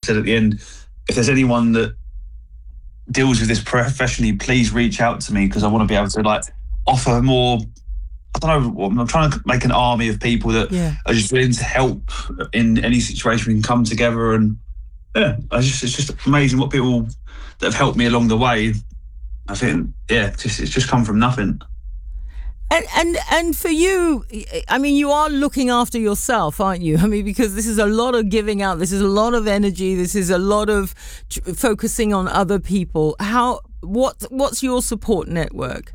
said at the end, if there's anyone that deals with this professionally, please reach out to me, because I want to be able to like offer more. I don't know, I'm trying to make an army of people that are just willing to help in any situation. We can come together, and it's just amazing what people that have helped me along the way. I think, it's just come from nothing. And for you, I mean, you are looking after yourself, aren't you? I mean, because this is a lot of giving out. This is a lot of energy. This is a lot of focusing on other people. What's your support network?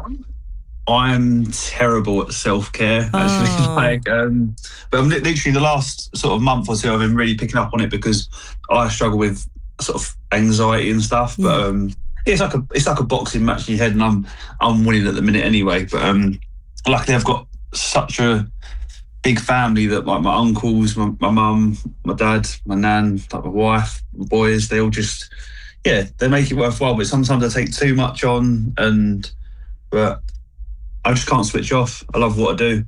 I'm terrible at self-care, actually. But I'm literally the last sort of month or so, I've been really picking up on it, because I struggle with sort of anxiety and stuff. But it's like a boxing match in your head, and I'm winning at the minute anyway. But luckily, I've got such a big family that like my uncles, my mum, my dad, my nan, like my wife, my boys, they all just they make it worthwhile. But sometimes I take too much on, but I just can't switch off. I love what I do.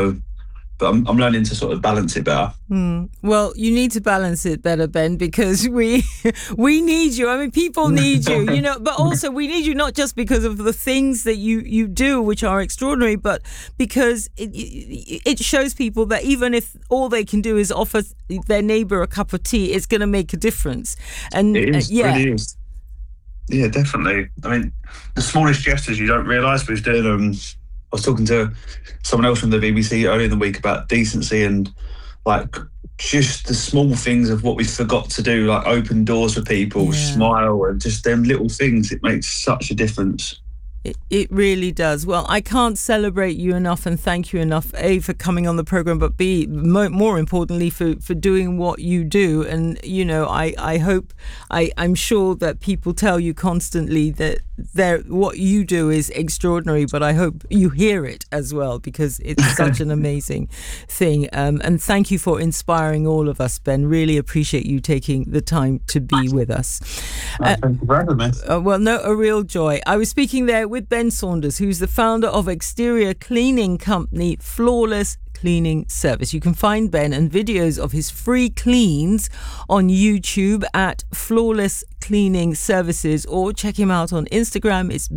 But I'm learning to sort of balance it better. Well, you need to balance it better, Ben, because we need you. I mean, people need you, but also we need you not just because of the things that you do, which are extraordinary, but because it shows people that even if all they can do is offer their neighbour a cup of tea, it's going to make a difference. And it is, really is. Yeah, definitely. I mean, the smallest gestures you don't realise, but it's doing I was talking to someone else from the BBC earlier in the week about decency, and like just the small things of what we forgot to do, like open doors for people, smile, and just them little things. It makes such a difference. It really does. Well, I can't celebrate you enough and thank you enough, A, for coming on the programme, but B, more importantly, for doing what you do. And, I hope, I'm sure that people tell you constantly that what you do is extraordinary, but I hope you hear it as well, because it's such an amazing thing. And thank you for inspiring all of us, Ben. Really appreciate you taking the time to be with us. Thank you for having me. Well, no, a real joy. I was speaking there with Ben Saunders, who's the founder of exterior cleaning company Flawless Cleaning Service. You can find Ben and videos of his free cleans on YouTube at Flawless Cleaning Services, or check him out on Instagram. It's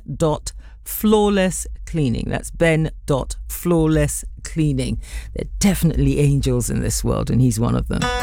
ben.flawlesscleaning. That's ben.flawlesscleaning. There are definitely angels in this world, and he's one of them.